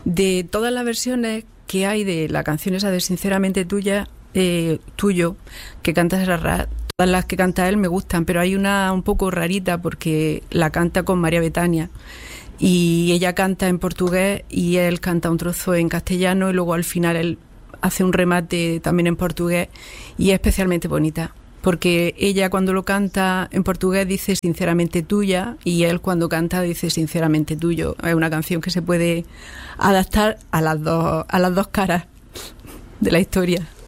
De todas las versiones que hay de la canción esa de Sinceramente Tuya, tuyo, que canta Serrat, todas las que canta él me gustan, pero hay una un poco rarita porque la canta con María Betania y ella canta en portugués y él canta un trozo en castellano y luego al final él hace un remate también en portugués y es especialmente bonita. Porque ella cuando lo canta en portugués dice sinceramente tuya y él cuando canta dice sinceramente tuyo. Es una canción que se puede adaptar a las dos caras de la historia.